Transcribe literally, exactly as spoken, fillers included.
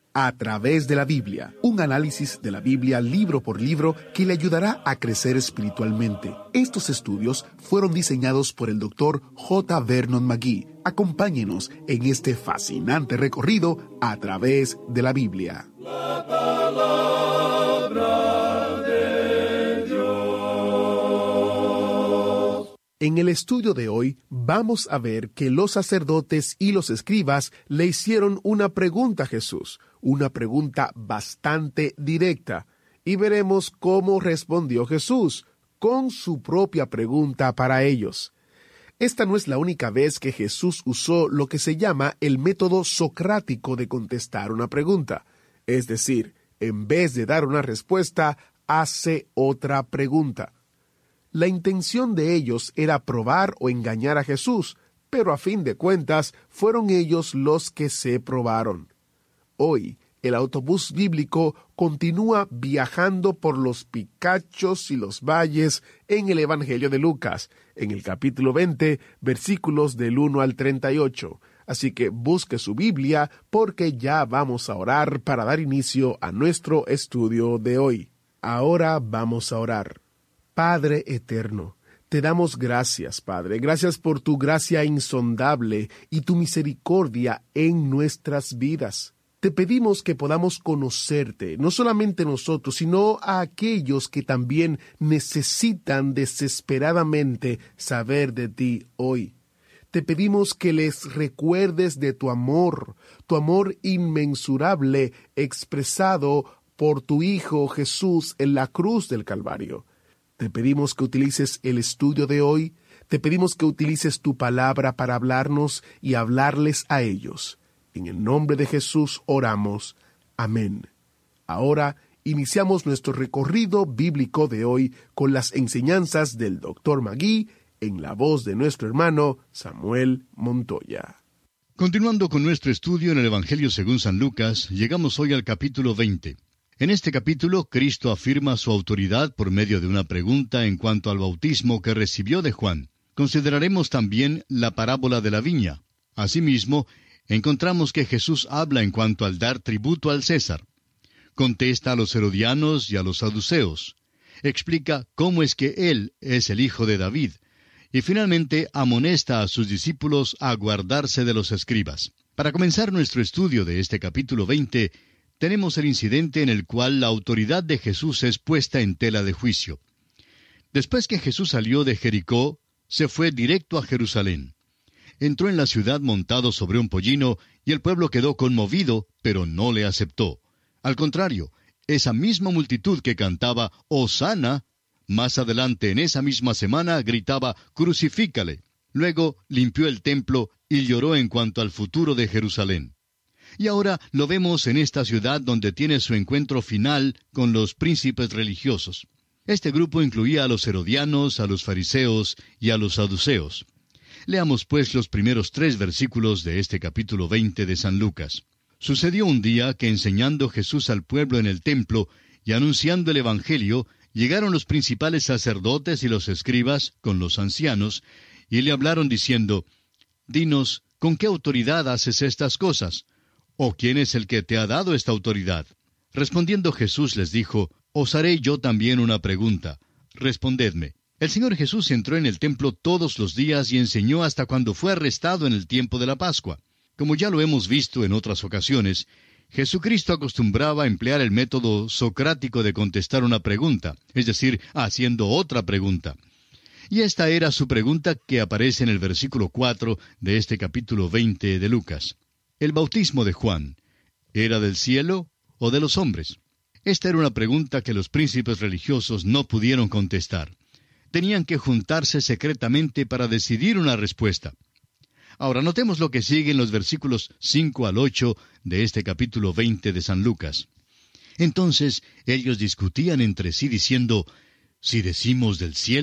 A través de la Biblia, un análisis de la Biblia libro por libro que le ayudará a crecer espiritualmente. Estos estudios fueron diseñados por el doctor J. Vernon McGee. Acompáñenos en este fascinante recorrido a través de la Biblia. La palabra de Dios. En el estudio de hoy vamos a ver que los sacerdotes y los escribas le hicieron una pregunta a Jesús, una pregunta bastante directa, y veremos cómo respondió Jesús con su propia pregunta para ellos. Esta no es la única vez que Jesús usó lo que se llama el método socrático de contestar una pregunta, es decir, en vez de dar una respuesta, hace otra pregunta. La intención de ellos era probar o engañar a Jesús, pero a fin de cuentas fueron ellos los que se probaron. Hoy, el autobús bíblico continúa viajando por los picachos y los valles en el Evangelio de Lucas, en el capítulo veinte, versículos del uno al treinta y ocho. Así que busque su Biblia porque ya vamos a orar para dar inicio a nuestro estudio de hoy. Ahora vamos a orar. Padre eterno, te damos gracias, Padre. Gracias por tu gracia insondable y tu misericordia en nuestras vidas. Te pedimos que podamos conocerte, no solamente nosotros, sino a aquellos que también necesitan desesperadamente saber de ti hoy. Te pedimos que les recuerdes de tu amor, tu amor inmensurable expresado por tu Hijo Jesús en la cruz del Calvario. Te pedimos que utilices el estudio de hoy, te pedimos que utilices tu palabra para hablarnos y hablarles a ellos. En el nombre de Jesús oramos. Amén. Ahora iniciamos nuestro recorrido bíblico de hoy con las enseñanzas del doctor McGee en la voz de nuestro hermano Samuel Montoya. Continuando con nuestro estudio en el Evangelio según San Lucas, llegamos hoy al capítulo veinte. En este capítulo, Cristo afirma su autoridad por medio de una pregunta en cuanto al bautismo que recibió de Juan. Consideraremos también la parábola de la viña. Asimismo, encontramos que Jesús habla en cuanto al dar tributo al César. Contesta a los herodianos y a los saduceos. Explica cómo es que Él es el hijo de David. Y finalmente amonesta a sus discípulos a guardarse de los escribas. Para comenzar nuestro estudio de este capítulo veinte, tenemos el incidente en el cual la autoridad de Jesús es puesta en tela de juicio. Después que Jesús salió de Jericó, se fue directo a Jerusalén. Entró en la ciudad montado sobre un pollino, y el pueblo quedó conmovido, pero no le aceptó. Al contrario, esa misma multitud que cantaba «Hosana», más adelante en esa misma semana gritaba «Crucifícale». Luego limpió el templo y lloró en cuanto al futuro de Jerusalén. Y ahora lo vemos en esta ciudad donde tiene su encuentro final con los príncipes religiosos. Este grupo incluía a los herodianos, a los fariseos y a los saduceos. Leamos pues los primeros tres versículos de este capítulo veinte de San Lucas. Sucedió un día que enseñando Jesús al pueblo en el templo y anunciando el Evangelio, llegaron los principales sacerdotes y los escribas con los ancianos, y le hablaron diciendo, «Dinos, ¿con qué autoridad haces estas cosas? ¿O quién es el que te ha dado esta autoridad?» Respondiendo Jesús les dijo, «Os haré yo también una pregunta. Respondedme». El Señor Jesús entró en el templo todos los días y enseñó hasta cuando fue arrestado en el tiempo de la Pascua. Como ya lo hemos visto en otras ocasiones, Jesucristo acostumbraba a emplear el método socrático de contestar una pregunta, es decir, haciendo otra pregunta. Y esta era su pregunta que aparece en el versículo cuatro de este capítulo veinte de Lucas. ¿El bautismo de Juan era del cielo o de los hombres? Esta era una pregunta que los príncipes religiosos no pudieron contestar. Tenían que juntarse secretamente para decidir una respuesta. Ahora notemos lo que sigue en los versículos cinco al ocho de este capítulo veinte de San Lucas. Entonces ellos discutían entre sí diciendo, «Si decimos del cielo,